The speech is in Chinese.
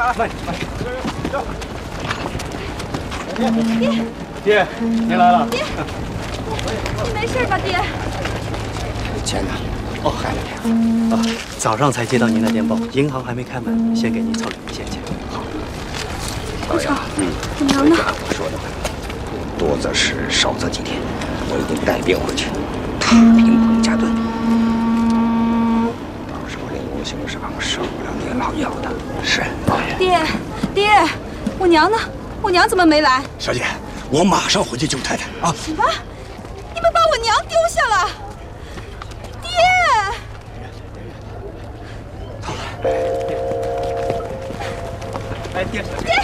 啊！慢点。爹，您来了。 爹，你没事吧，爹？ 钱呢？哦，还没啊。早上才接到您的电报，银行还没开门，先给您凑了一些钱。好。 老赵，我娘呢？ 我说的吧，多则是，少则几天，我一定带兵回去，踏平彭家墩。到时候令狐行赏受不了您老要的。是。 爹，我娘呢？我娘怎么没来？ 小姐，我马上回去救太太啊！ 什么？你们把我娘丢下了？爹！ 哎，爹！